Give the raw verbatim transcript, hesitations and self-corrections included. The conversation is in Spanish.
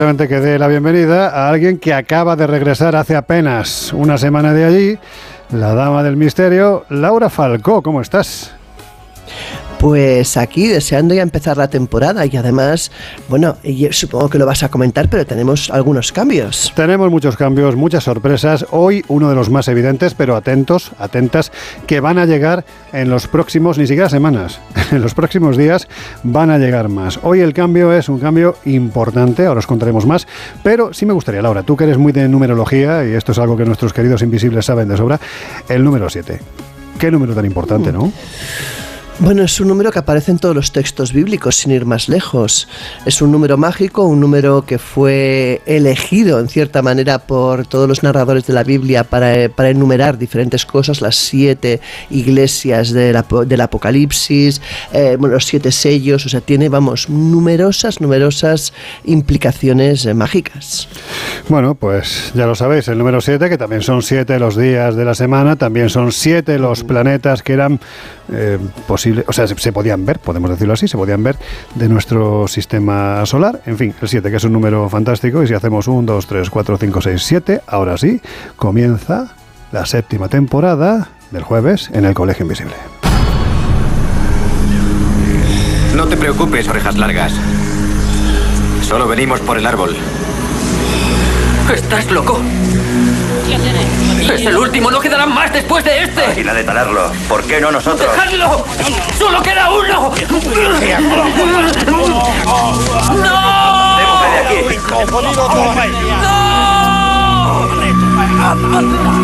Que dé la bienvenida a alguien que acaba de regresar hace apenas una semana de allí, la dama del misterio, Laura Falcó. ¿Cómo estás? Pues aquí deseando ya empezar la temporada y además, bueno, supongo que lo vas a comentar, pero tenemos algunos cambios. Tenemos muchos cambios, muchas sorpresas. Hoy uno de los más evidentes, pero atentos, atentas, que van a llegar en los próximos, ni siquiera semanas, en los próximos días van a llegar más. Hoy el cambio es un cambio importante, ahora os contaremos más, pero sí me gustaría, Laura, tú que eres muy de numerología, y esto es algo que nuestros queridos invisibles saben de sobra, el número siete. Qué número tan importante, ¿no? Bueno, es un número que aparece en todos los textos bíblicos, sin ir más lejos. Es un número mágico, un número que fue elegido, en cierta manera, por todos los narradores de la Biblia para, para enumerar diferentes cosas, las siete iglesias del, del Apocalipsis, eh, bueno, los siete sellos, o sea, tiene, vamos, numerosas, numerosas implicaciones eh, mágicas. Bueno, pues ya lo sabéis, el número siete, que también son siete los días de la semana, también son siete los planetas que eran eh, posibles. O sea, se, se podían ver, podemos decirlo así, se podían ver de nuestro sistema solar. En fin, el siete, que es un número fantástico, y si hacemos uno, dos, tres, cuatro, cinco, seis, siete, ahora sí, comienza la séptima temporada del Jueves en el Colegio Invisible. No te preocupes, orejas largas. Solo venimos por el árbol. ¿Estás loco? Es el último, no quedarán más después de este. Máquina de talarlo. ¿Por qué no nosotros? ¡Dejadlo! ¡Solo queda uno! ¡No! ¡Déjame de aquí! ¡No!